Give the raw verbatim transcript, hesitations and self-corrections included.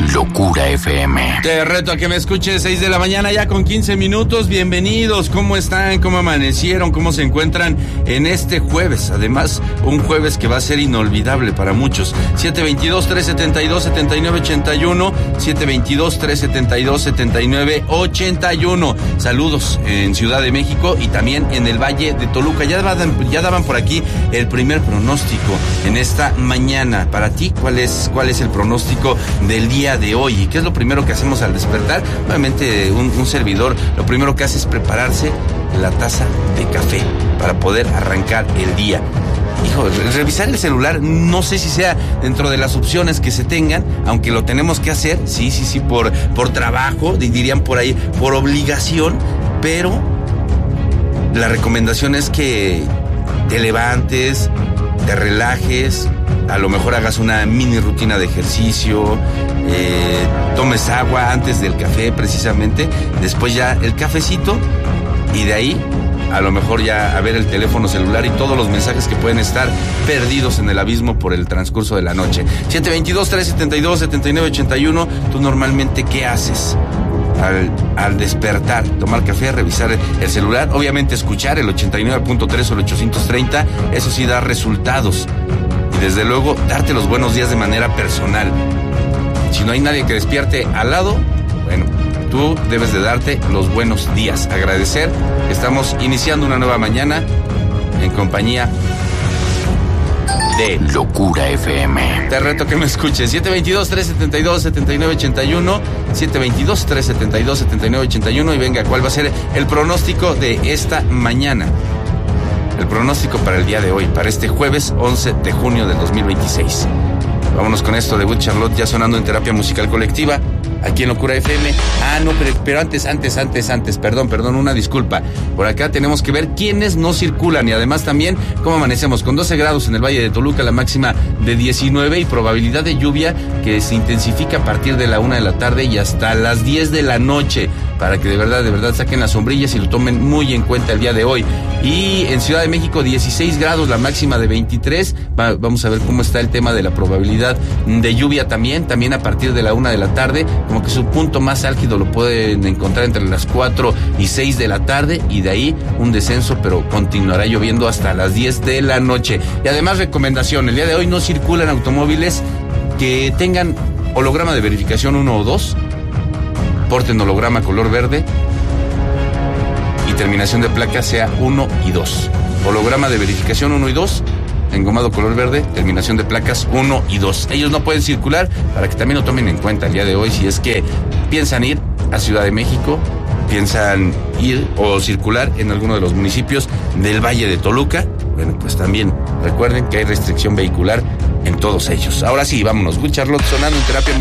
Locura F M. Te reto a que me escuches, seis de la mañana ya con quince minutos. Bienvenidos, ¿cómo están? ¿Cómo amanecieron? ¿Cómo se encuentran en este jueves? Además, un jueves que va a ser inolvidable para muchos. siete veintidós, tres setenta y dos, setenta y nueve ochenta y uno, siete veintidós, tres setenta y dos, setenta y nueve ochenta y uno. Saludos en Ciudad de México y también en el Valle de Toluca. Ya daban, ya daban por aquí el primer pronóstico en esta mañana. Para ti, ¿cuál es, cuál es el pronóstico del día de hoy? ¿Y qué es lo primero que hacemos al despertar? Obviamente un, un servidor lo primero que hace es prepararse la taza de café para poder arrancar el día. Hijo, revisar el celular no sé si sea dentro de las opciones que se tengan, aunque lo tenemos que hacer, sí, sí, sí, por, por trabajo, dirían por ahí, por obligación, pero la recomendación es que te levantes, te relajes, a lo mejor hagas una mini rutina de ejercicio, eh, tomes agua antes del café precisamente, después ya el cafecito y de ahí a lo mejor ya a ver el teléfono celular y todos los mensajes que pueden estar perdidos en el abismo por el transcurso de la noche. siete veintidós, tres setenta y dos, setenta y nueve ochenta y uno, ¿tú normalmente qué haces? Al, al despertar, tomar café, revisar el celular, obviamente escuchar el ochenta y nueve punto tres o el ochocientos treinta, eso sí da resultados. Y desde luego, darte los buenos días de manera personal. Si no hay nadie que despierte al lado, bueno, tú debes de darte los buenos días. Agradecer que estamos iniciando una nueva mañana en compañía de Locura F M. Te reto que me escuches. siete veintidós, tres setenta y dos, setenta y nueve ochenta y uno, siete veintidós, tres setenta y dos, setenta y nueve ochenta y uno, y venga, ¿cuál va a ser el pronóstico de esta mañana? El pronóstico para el día de hoy, para este jueves once de junio del dos mil veintiséis. Vámonos con esto de Good Charlotte, ya sonando en Terapia Musical Colectiva, aquí en Locura F M. Ah, no, pero, pero antes, antes, antes, antes, perdón, perdón, una disculpa. Por acá tenemos que ver quiénes no circulan y además también cómo amanecemos. Con doce grados en el Valle de Toluca, la máxima de diecinueve y probabilidad de lluvia que se intensifica a partir de la una de la tarde y hasta las diez de la noche, para que de verdad, de verdad saquen las sombrillas y lo tomen muy en cuenta el día de hoy. Y en Ciudad de México, dieciséis grados, la máxima de veintitrés. Va, vamos a ver cómo está el tema de la probabilidad de lluvia también, también a partir de la una de la tarde, como que su punto más álgido lo pueden encontrar entre las cuatro y seis de la tarde, y de ahí un descenso, pero continuará lloviendo hasta las diez de la noche. Y además, recomendación, el día de hoy no circulan automóviles que tengan holograma de verificación uno o dos, porten holograma color verde y terminación de placa sea uno y dos. Holograma de verificación uno y dos, engomado color verde, terminación de placas uno y dos. Ellos no pueden circular, para que también lo tomen en cuenta el día de hoy si es que piensan ir a Ciudad de México, piensan ir o circular en alguno de los municipios del Valle de Toluca. Bueno, pues también recuerden que hay restricción vehicular en todos ellos. Ahora sí, vámonos. Good Charlotte sonando en Terapia Musical.